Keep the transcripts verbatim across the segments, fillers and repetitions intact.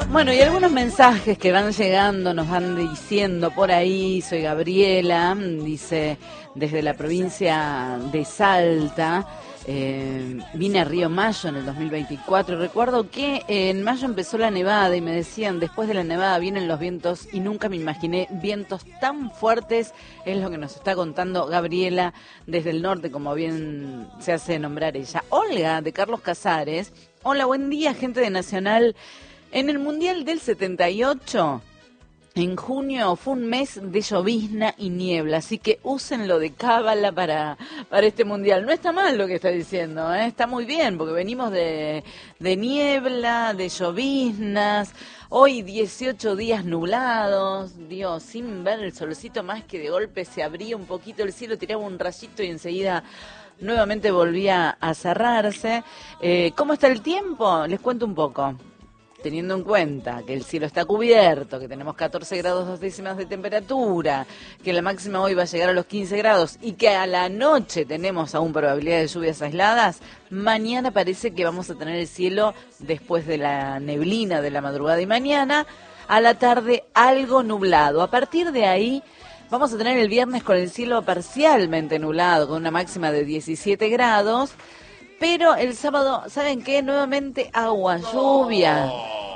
Bueno, y algunos mensajes que van llegando, nos van diciendo por ahí. Soy Gabriela, dice, desde la provincia de Salta. Eh, vine a Río Mayo en el dos mil veinticuatro. Recuerdo que en mayo empezó la nevada y me decían, después de la nevada vienen los vientos, y nunca me imaginé vientos tan fuertes. Es lo que nos está contando Gabriela desde el norte, como bien se hace nombrar ella. Olga, de Carlos Casares. Hola, buen día, gente de Nacional. En el Mundial del setenta y ocho, en junio, fue un mes de llovizna y niebla, así que úsenlo de cábala para, para este Mundial. No está mal lo que está diciendo, ¿eh? Está muy bien, porque venimos de, de niebla, de lloviznas, hoy dieciocho días nublados, Dios, sin ver el solcito, más que de golpe se abría un poquito el cielo, tiraba un rayito y enseguida nuevamente volvía a cerrarse. Eh, ¿Cómo está el tiempo? Les cuento un poco. Teniendo en cuenta que el cielo está cubierto, que tenemos catorce grados dos décimas de temperatura, que la máxima hoy va a llegar a los quince grados y que a la noche tenemos aún probabilidad de lluvias aisladas, mañana parece que vamos a tener el cielo, después de la neblina de la madrugada y mañana, a la tarde algo nublado. A partir de ahí vamos a tener el viernes con el cielo parcialmente nublado, con una máxima de diecisiete grados. Pero el sábado, ¿saben qué? Nuevamente agua, lluvia.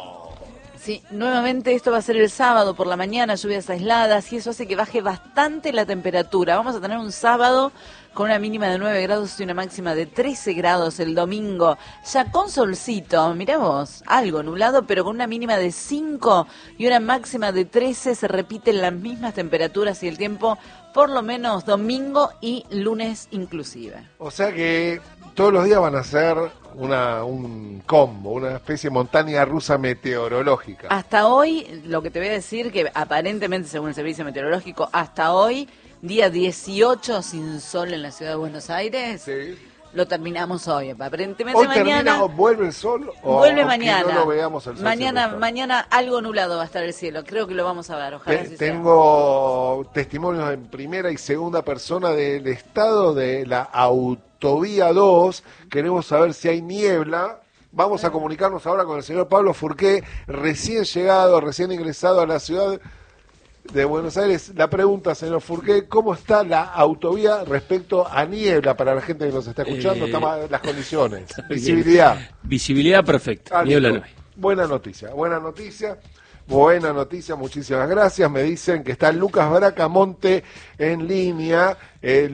Sí, nuevamente esto va a ser el sábado por la mañana, lluvias aisladas, y eso hace que baje bastante la temperatura. Vamos a tener un sábado con una mínima de nueve grados y una máxima de trece grados el domingo, ya con solcito, mirá vos, algo nublado, pero con una mínima de cinco y una máxima de trece. Se repiten las mismas temperaturas y el tiempo, por lo menos domingo y lunes inclusive. O sea que todos los días van a ser una, un combo, una especie de montaña rusa meteorológica. Hasta hoy, lo que te voy a decir, que aparentemente, según el servicio meteorológico, hasta hoy, día dieciocho sin sol en la ciudad de Buenos Aires, sí. Lo terminamos hoy. Aparentemente hoy mañana termina, o vuelve el sol o vuelve o mañana. Que no lo veamos el sol mañana, mañana algo nublado va a estar el cielo. Creo que lo vamos a ver. Ojalá. Te, tengo sea. testimonios en primera y segunda persona del estado de la autovía dos. Queremos saber si hay niebla. Vamos a comunicarnos ahora con el señor Pablo Furqué, recién llegado, recién ingresado a la ciudad de Buenos Aires. La pregunta, señor Furqué, ¿cómo está la autovía respecto a niebla para la gente que nos está escuchando? Eh, Están las condiciones, visibilidad. Visibilidad perfecta, ah, niebla no hay. Buena noticia, buena noticia, buena noticia, muchísimas gracias. Me dicen que está Lucas Bracamonte en línea. Eh,